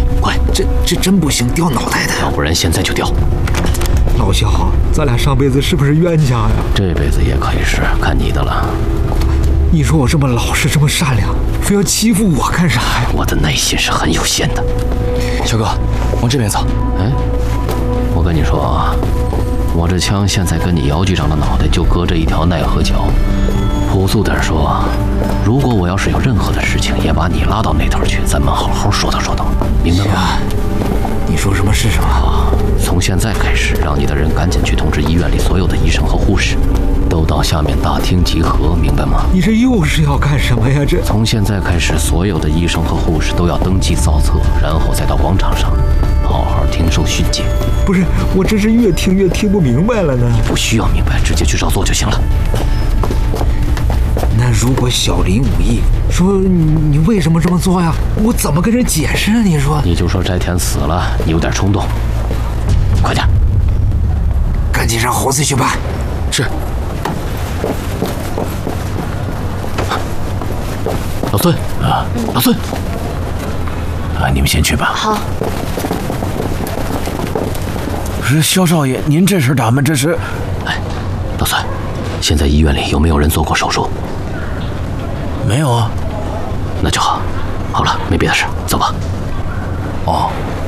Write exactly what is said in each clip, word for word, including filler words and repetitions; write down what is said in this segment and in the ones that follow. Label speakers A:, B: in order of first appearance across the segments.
A: 快！
B: 这这真不行，掉脑袋的。
A: 要不然现在就掉。
B: 老萧，咱俩上辈子是不是冤家呀？
A: 这辈子也可以是，看你的了。
B: 你说我这么老实，这么善良，非要欺负我干啥呀？
A: 我的耐心是很有限的。
C: 小哥，往这边走。
A: 哎，我跟你说啊，我这枪现在跟你姚局长的脑袋就隔着一条奈何桥。朴素点说，如果我要是有任何的事情，也把你拉到那头去，咱们好好说道说道，明白吗？
B: 你说什么是什么？
A: 啊，从现在开始，让你的人赶紧去通知医院里所有的医生和护士，都到下面大厅集合，明白吗？
B: 你这又是要干什么呀？这
A: 从现在开始，所有的医生和护士都要登记造册，然后再到广场上好好听受训诫。
B: 不是，我真是越听越听不明白了呢。
A: 不需要明白，直接去照做就行了。
B: 那如果小林武艺说你为什么这么做呀？我怎么跟人解释啊？你说，
A: 你就说斋田死了，你有点冲动，快点，
B: 赶紧让猴子去办。
C: 是。
A: 老孙啊，老孙，啊，你们先去吧。
D: 好。
E: 是萧少爷，您这是咱们这是？
A: 哎，老孙，现在医院里有没有人做过手术？
E: 没有啊。
A: 那就好。好了，没别的事，走吧。
E: 哦。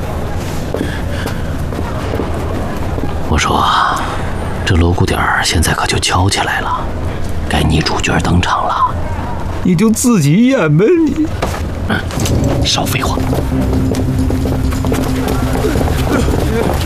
A: 我说，这锣鼓点儿现在可就敲起来了，该你主角登场了。
B: 你就自己演呗，你。
A: 嗯，少废话。